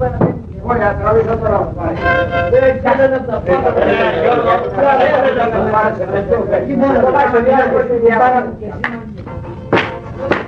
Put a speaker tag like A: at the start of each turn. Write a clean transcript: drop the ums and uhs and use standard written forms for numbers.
A: Όχι, τραβήσα τώρα. Δεν ξέρετε να τα πάρω.